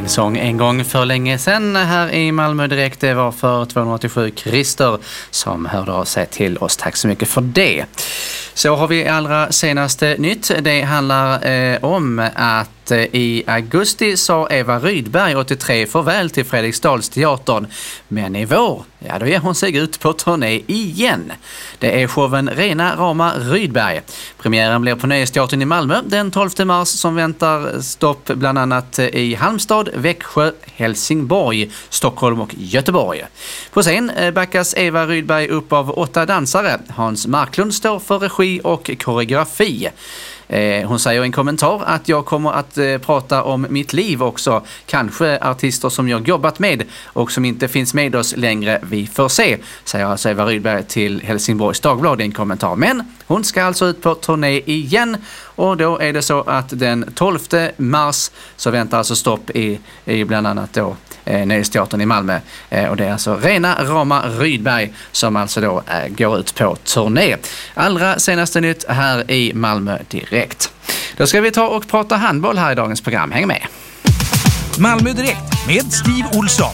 sång en gång för länge sedan här i Malmö direkt. Det var för 287 Christer som hörde av sig till oss. Tack så mycket för det. Så har vi allra senaste nytt. Det handlar om att i augusti sa Eva Rydberg 83 farväl till Fredriksdalsteatern. Men i vår, då ger hon sig ut på turné igen. Det är showen Rena Rama Rydberg. Premiären blir på Nöjesteatern i Malmö den 12 mars som väntar stopp bland annat i Halmstad, Växjö, Helsingborg, Stockholm och Göteborg. På scen backas Eva Rydberg upp av 8 dansare. Hans Marklund står för regi och koreografi. Hon säger i en kommentar att jag kommer att prata om mitt liv också. Kanske artister som jag jobbat med och som inte finns med oss längre. Vi får se, säger alltså Eva Rydberg till Helsingborgs Dagblad i en kommentar. Men hon ska alltså ut på turné igen. Och då är det så att den 12 mars så väntar alltså stopp i bland annat då Nöjesteatern i Malmö. Och det är alltså Rena Rama Rydberg som alltså då går ut på turné. Allra senaste nytt här i Malmö direkt. Då ska vi ta och prata handboll här i dagens program. Häng med! Malmö direkt med Steve Olsson.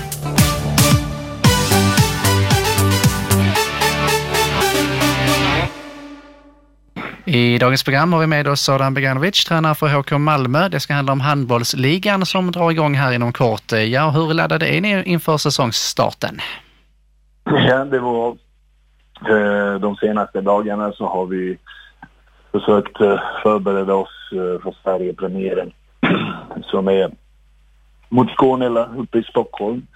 I dagens program har vi med oss Adam Beganovic, tränare för HK Malmö. Det ska handla om handbollsligan som drar igång här inom kort. Ja, hur laddade är ni inför säsongsstarten? Ja, det var de senaste dagarna så har vi försökt förbereda oss för Sverigepremiären som är mot Skåne eller uppe i Stockholm.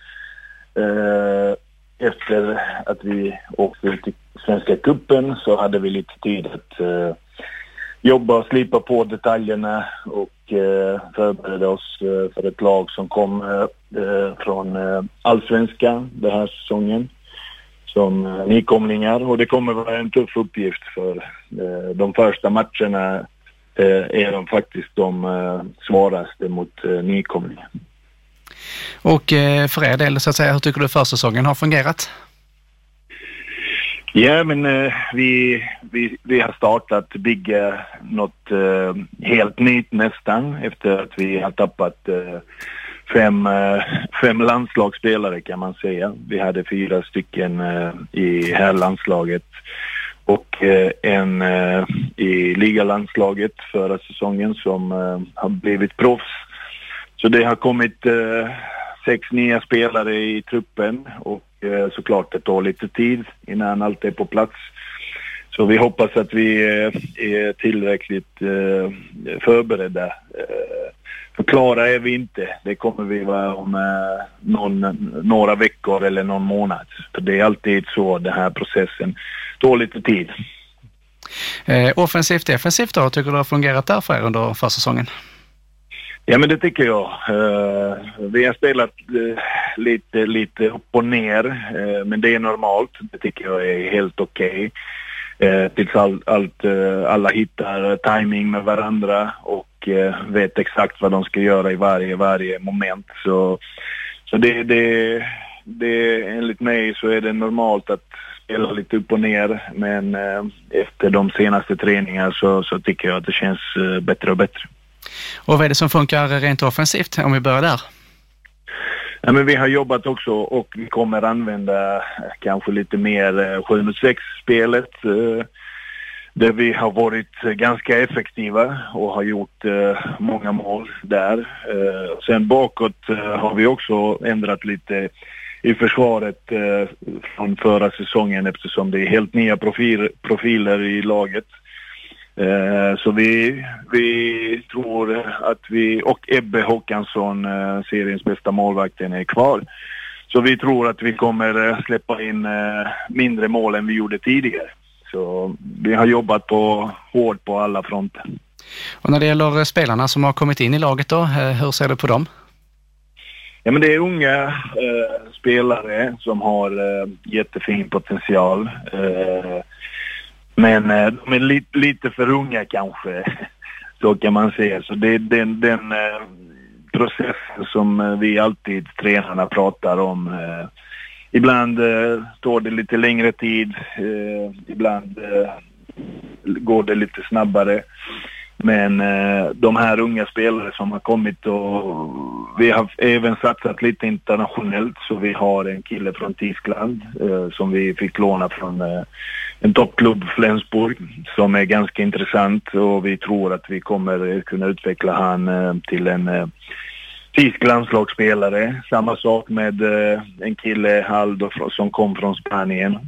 Efter att vi åkte till Svenska cupen så hade vi lite tid att jobba och slipa på detaljerna och förbereda oss för ett lag som kom från Allsvenskan den här säsongen som nykomlingar. Och det kommer vara en tuff uppgift för de första matcherna är de faktiskt de svåraste mot nykomlingar. Och för er del så att säga, hur tycker du försäsongen har fungerat? Ja, men vi har startat bygga något helt nytt nästan efter att vi har tappat fem landslagsspelare kan man säga. Vi hade 4 stycken i herrlandslaget och en i ligalandslaget förra säsongen som har blivit proffs. Så det har kommit 6 nya spelare i truppen och såklart det tar lite tid innan allt är på plats. Så vi hoppas att vi är tillräckligt förberedda. För klara är vi inte. Det kommer vi vara om några veckor eller någon månad. För det är alltid så den här processen tar lite tid. Offensivt, defensivt då? Tycker du har fungerat där för er under försäsongen? Ja, men det tycker jag. Vi har spelat lite upp och ner, men det är normalt. Det tycker jag är helt okej. Tills alla hittar timing med varandra och vet exakt vad de ska göra i varje moment. Så det enligt mig så är det normalt att spela lite upp och ner, men efter de senaste träningarna så tycker jag att det känns bättre och bättre. Och vad är det som funkar rent offensivt om vi börjar där? Ja, men vi har jobbat också och vi kommer använda kanske lite mer 7-6-spelet där vi har varit ganska effektiva och har gjort många mål där. Sen bakåt har vi också ändrat lite i försvaret från förra säsongen eftersom det är helt nya profiler i laget. Så vi tror att vi och Ebbe Håkansson, seriens bästa målvakten, är kvar. Så vi tror att vi kommer släppa in mindre mål än vi gjorde tidigare. Så vi har jobbat hårt på alla fronter. Och när det gäller spelarna som har kommit in i laget då, hur ser du på dem? Ja, men det är unga spelare som har jättefin potential. Men de är lite för unga kanske, så kan man säga. Så det är den processen som vi alltid tränarna pratar om. Ibland tar det lite längre tid, ibland går det lite snabbare. Men de här unga spelare som har kommit, och vi har även satsat lite internationellt, så vi har en kille från Tyskland som vi fick låna från en toppklubb, Flensburg, som är ganska intressant, och vi tror att vi kommer kunna utveckla han till en tysk landslagsspelare. Samma sak med en kille, Aldo, som kom från Spanien.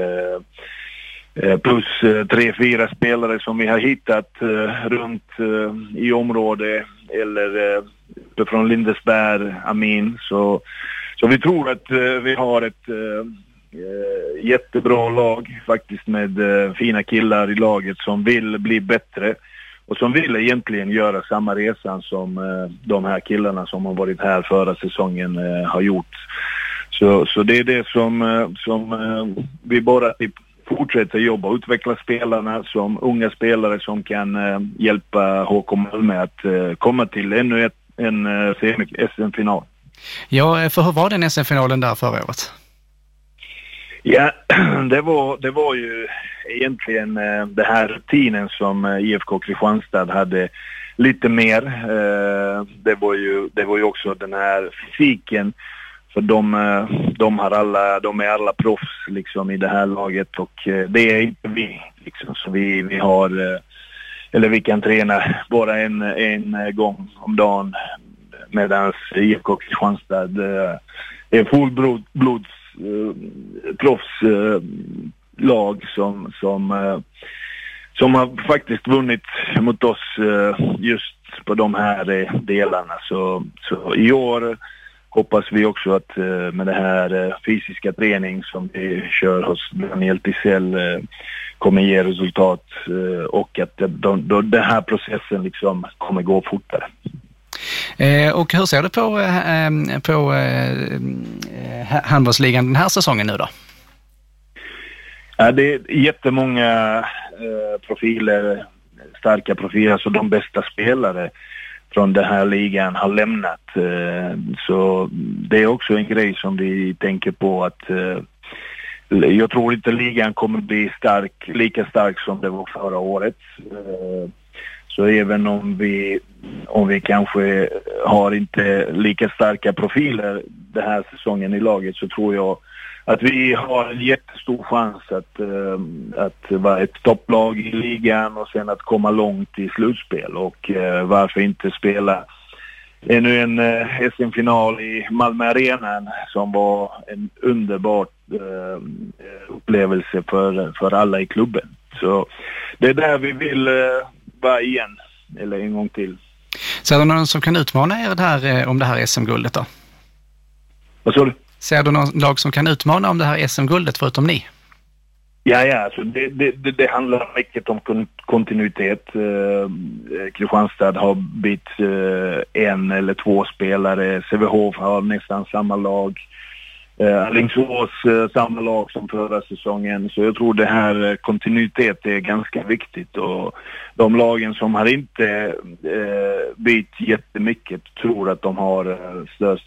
Plus 3-4 spelare som vi har hittat runt i området, eller från Lindesberg, Amin. Så vi tror att vi har ett jättebra lag faktiskt, med fina killar i laget som vill bli bättre och som vill egentligen göra samma resan som de här killarna som har varit här förra säsongen har gjort. Så det är det som vi bara fortsätter jobba och utveckla spelarna som unga spelare som kan hjälpa HK Malmö att komma till ännu en SM-final. Ja, för hur var den SM-finalen där förra året? Ja, det var ju egentligen det här rutinen som IFK Kristianstad hade lite mer. Det var ju också den här fysiken. För de är alla proffs liksom i det här laget, och det är inte vi liksom. Så vi har, eller vi kan träna bara en gång om dagen, medan IFK Kristianstad är fullblods proffslag som har faktiskt vunnit mot oss just på de här delarna. Så i år hoppas vi också att med det här fysiska träning som vi kör hos Daniel Tisell kommer ge resultat, och att den här processen liksom kommer gå fortare. Och hur ser du på handbollsligan den här säsongen nu då? Ja, det är jättemånga profiler, starka profiler, så de bästa spelare från den här ligan har lämnat. Så det är också en grej som vi tänker på, att jag tror inte ligan kommer bli lika stark som det var förra året. Så även om vi kanske har inte lika starka profiler den här säsongen i laget, så tror jag att vi har en jättestor chans att vara ett topplag i ligan och sen att komma långt i slutspel. Och varför inte spela ännu en SM-final i Malmö Arena, som var en underbar upplevelse för alla i klubben. Så det är där vi vill vara igen, eller en gång till. Så är det någon som kan utmana er där om det här SM-guldet då? Vad sa du? Ser du någon lag som kan utmana om det här SM-guldet förutom ni? Ja, alltså det handlar mycket om kontinuitet. Kristianstad har bytt en eller två spelare. Sävehof har nästan samma lag. Alingsås samma lag som förra säsongen. Så jag tror det här kontinuitet är ganska viktigt. Och de lagen som har inte bytt jättemycket tror att de har störst